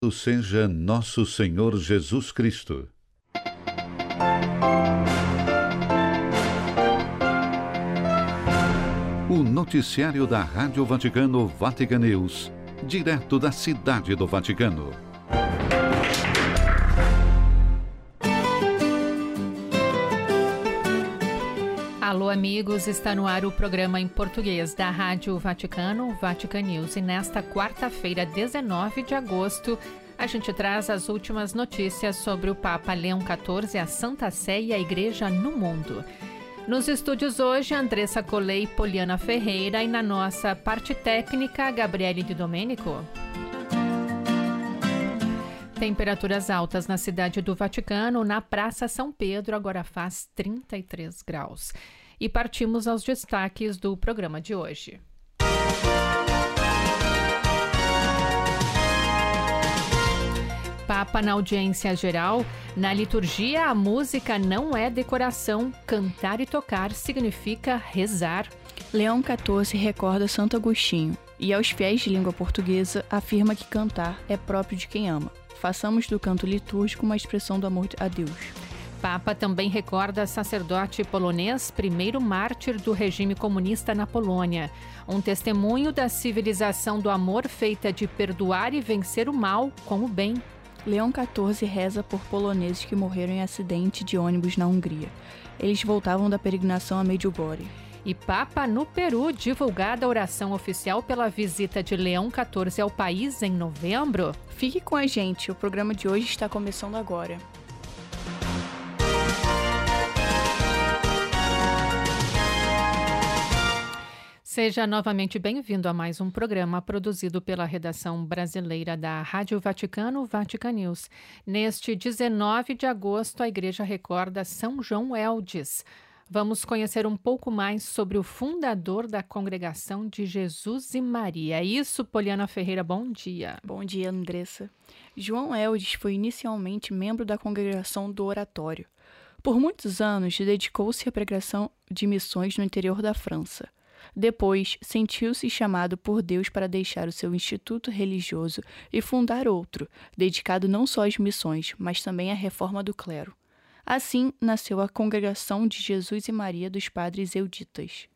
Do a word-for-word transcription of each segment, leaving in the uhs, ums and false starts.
Seja nosso Senhor Jesus Cristo. O noticiário da Rádio Vaticano Vatican News, direto da Cidade do Vaticano. Alô, amigos, está no ar o programa em português da Rádio Vaticano, Vatican News. E nesta quarta-feira, dezenove de agosto, a gente traz as últimas notícias sobre o Papa Leão quatorze, a Santa Sé e a Igreja no mundo. Nos estúdios hoje, Andressa Colei e Poliana Ferreira, e na nossa parte técnica, Gabriele Di Domenico. Temperaturas altas na cidade do Vaticano, na Praça São Pedro, agora faz trinta e três graus. E partimos aos destaques do programa de hoje. Papa na audiência geral. Na liturgia, a música não é decoração. Cantar e tocar significa rezar. Leão quatorze recorda Santo Agostinho e aos fiéis de língua portuguesa afirma que cantar é próprio de quem ama. Façamos do canto litúrgico uma expressão do amor a Deus. Papa também recorda sacerdote polonês, primeiro mártir do regime comunista na Polônia. Um testemunho da civilização do amor feita de perdoar e vencer o mal com o bem. Leão quatorze reza por poloneses que morreram em acidente de ônibus na Hungria. Eles voltavam da peregrinação a Medjugorje. E Papa no Peru, divulgada a oração oficial pela visita de Leão quatorze ao país em novembro. Fique com a gente, o programa de hoje está começando agora. Seja novamente bem-vindo a mais um programa produzido pela redação brasileira da Rádio Vaticano, Vatican News. Neste dezenove de agosto, a Igreja recorda São João Eldes. Vamos conhecer um pouco mais sobre o fundador da Congregação de Jesus e Maria. É isso, Poliana Ferreira, bom dia. Bom dia, Andressa. João Eldes foi inicialmente membro da Congregação do Oratório. Por muitos anos, dedicou-se à pregação de missões no interior da França. Depois, sentiu-se chamado por Deus para deixar o seu instituto religioso e fundar outro, dedicado não só às missões, mas também à reforma do clero. Assim, nasceu a Congregação de Jesus e Maria dos Padres Euditas.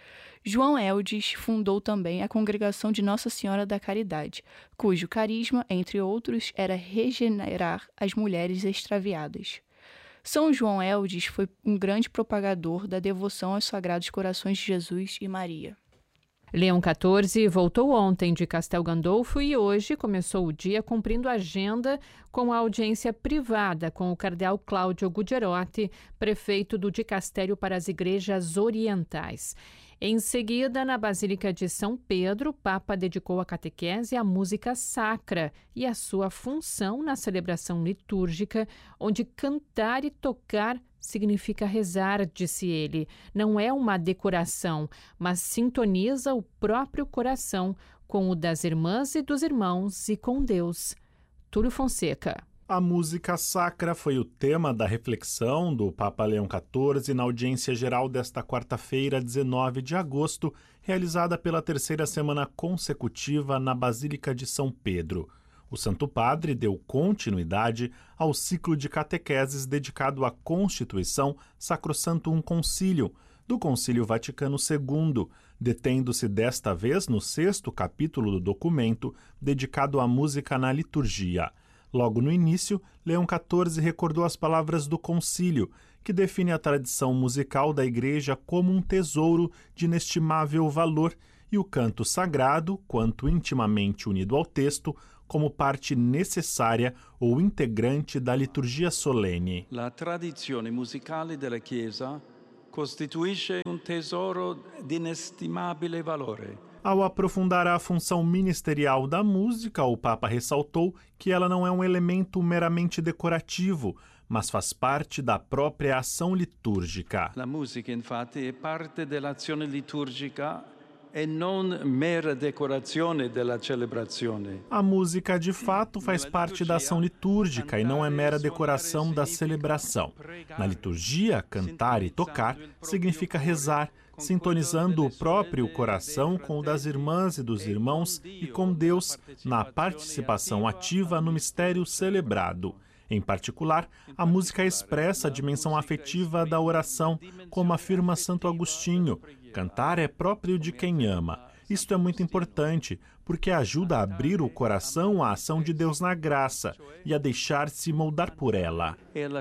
João Eldes fundou também a Congregação de Nossa Senhora da Caridade, cujo carisma, entre outros, era regenerar as mulheres extraviadas. São João Eldes foi um grande propagador da devoção aos Sagrados Corações de Jesus e Maria. Leão quatorze voltou ontem de Castel Gandolfo e hoje começou o dia cumprindo a agenda com a audiência privada com o cardeal Cláudio Gugerotti, prefeito do Dicastério para as Igrejas Orientais. Em seguida, na Basílica de São Pedro, o Papa dedicou a catequese à música sacra e à sua função na celebração litúrgica, onde cantar e tocar significa rezar, disse ele. Não é uma decoração, mas sintoniza o próprio coração com o das irmãs e dos irmãos e com Deus. Túlio Fonseca. A música sacra foi o tema da reflexão do Papa Leão quatorze na audiência geral desta quarta-feira, dezenove de agosto, realizada pela terceira semana consecutiva na Basílica de São Pedro. O Santo Padre deu continuidade ao ciclo de catequeses dedicado à Constituição Sacrosanctum Concilium, do Concílio Vaticano segundo, detendo-se desta vez no sexto capítulo do documento dedicado à música na liturgia. Logo no início, Leão quatorze recordou as palavras do concílio, que define a tradição musical da Igreja como um tesouro de inestimável valor e o canto sagrado, quanto intimamente unido ao texto, como parte necessária ou integrante da liturgia solene. La tradizione musicale della Chiesa costituisce un tesoro di inestimabile valore. Ao aprofundar a função ministerial da música, o Papa ressaltou que ela não é um elemento meramente decorativo, mas faz parte da própria ação litúrgica. La musica, infatti, è parte dell'azione liturgica e non mera decorazione della celebrazione. A música, de fato, faz parte da ação litúrgica e não é mera decoração da celebração. Na liturgia, cantar e tocar significa rezar, sintonizando o próprio coração com o das irmãs e dos irmãos e com Deus na participação ativa no mistério celebrado. Em particular, a música expressa a dimensão afetiva da oração, como afirma Santo Agostinho. Cantar é próprio de quem ama. Isto é muito importante, porque ajuda a abrir o coração à ação de Deus na graça e a deixar-se moldar por ela.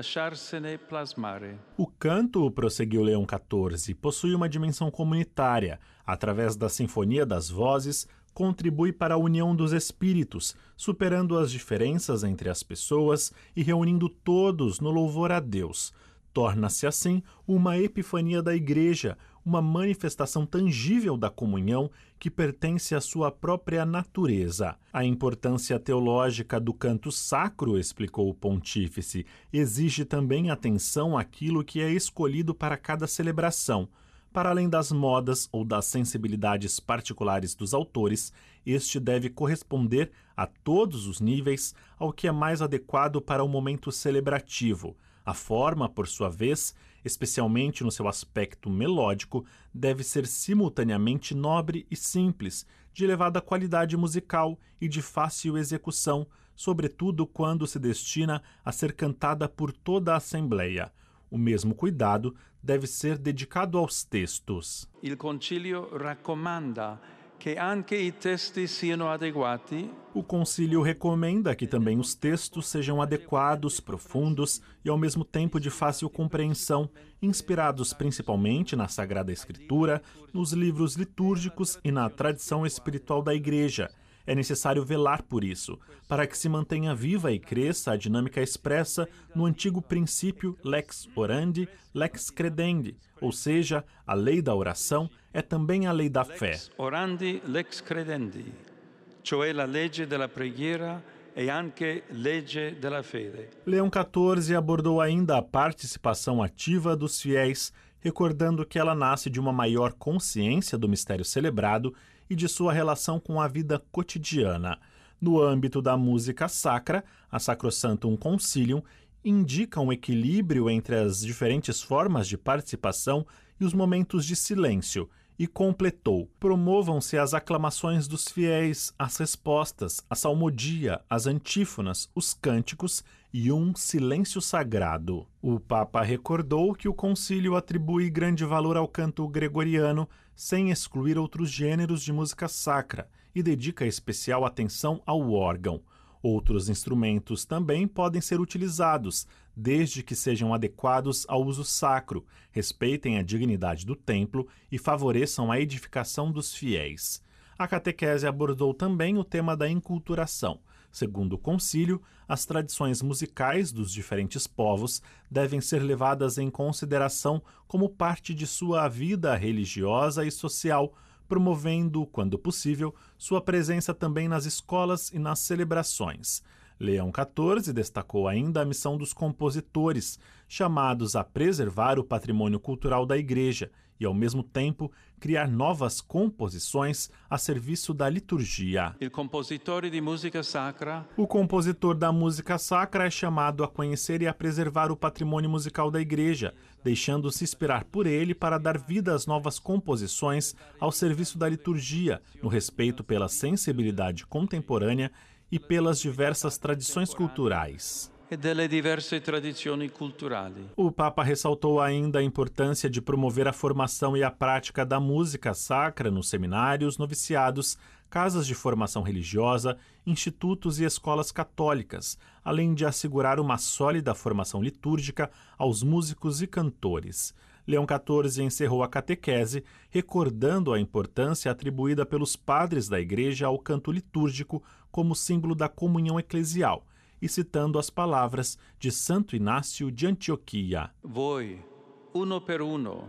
O canto, prosseguiu Leão quatorze, possui uma dimensão comunitária. Através da sinfonia das vozes, contribui para a união dos espíritos, superando as diferenças entre as pessoas e reunindo todos no louvor a Deus. Torna-se, assim, uma epifania da Igreja, uma manifestação tangível da comunhão que pertence à sua própria natureza. A importância teológica do canto sacro, explicou o pontífice, exige também atenção àquilo que é escolhido para cada celebração. Para além das modas ou das sensibilidades particulares dos autores, este deve corresponder a todos os níveis ao que é mais adequado para o momento celebrativo. A forma, por sua vez, especialmente no seu aspecto melódico, deve ser simultaneamente nobre e simples, de elevada qualidade musical e de fácil execução, sobretudo quando se destina a ser cantada por toda a Assembleia. O mesmo cuidado deve ser dedicado aos textos. Il Concilio raccomanda que anche i testi siano adeguati. O concílio recomenda que também os textos sejam adequados, profundos e ao mesmo tempo de fácil compreensão, inspirados principalmente na Sagrada Escritura, nos livros litúrgicos e na tradição espiritual da Igreja. É necessário velar por isso, para que se mantenha viva e cresça a dinâmica expressa no antigo princípio lex orandi, lex credendi, ou seja, a lei da oração é também a lei da fé. Lex orandi, lex credendi, cioè la legge della preghiera e anche legge della fede. Leão quatorze abordou ainda a participação ativa dos fiéis, recordando que ela nasce de uma maior consciência do mistério celebrado e de sua relação com a vida cotidiana. No âmbito da música sacra, a Sacrosanctum Concilium indica um equilíbrio entre as diferentes formas de participação e os momentos de silêncio, e completou: promovam-se as aclamações dos fiéis, as respostas, a salmodia, as antífonas, os cânticos e um silêncio sagrado. O Papa recordou que o concílio atribui grande valor ao canto gregoriano, sem excluir outros gêneros de música sacra, e dedica especial atenção ao órgão. Outros instrumentos também podem ser utilizados, desde que sejam adequados ao uso sacro, respeitem a dignidade do templo e favoreçam a edificação dos fiéis. A catequese abordou também o tema da enculturação. Segundo o concílio, as tradições musicais dos diferentes povos devem ser levadas em consideração como parte de sua vida religiosa e social, promovendo, quando possível, sua presença também nas escolas e nas celebrações. Leão quatorze destacou ainda a missão dos compositores, chamados a preservar o patrimônio cultural da Igreja e, ao mesmo tempo, criar novas composições a serviço da liturgia. Il compositore di musica sacra. O compositor da música sacra é chamado a conhecer e a preservar o patrimônio musical da Igreja, deixando-se inspirar por ele para dar vida às novas composições ao serviço da liturgia, no respeito pela sensibilidade contemporânea e pelas diversas tradições culturais. E delle diverse tradizioni culturali. O Papa ressaltou ainda a importância de promover a formação e a prática da música sacra nos seminários, noviciados, casas de formação religiosa, institutos e escolas católicas, além de assegurar uma sólida formação litúrgica aos músicos e cantores. Leão quatorze encerrou a catequese, recordando a importância atribuída pelos padres da Igreja ao canto litúrgico como símbolo da comunhão eclesial, e citando as palavras de Santo Inácio de Antioquia. Voi, uno per uno,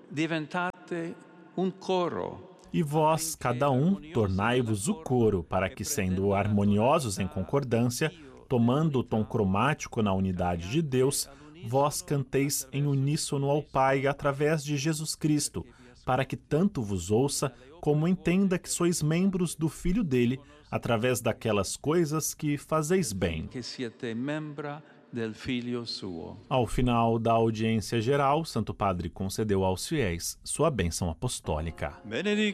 diventate un coro. E vós, cada um, tornai-vos o coro, para que, sendo harmoniosos em concordância, tomando o tom cromático na unidade de Deus, vós canteis em uníssono ao Pai através de Jesus Cristo, para que tanto vos ouça, como entenda que sois membros do Filho dele, através daquelas coisas que fazeis bem. che siete membra del Figlio suo. Ao final da audiência geral, Santo Padre concedeu aos fiéis sua bênção apostólica. Benedicat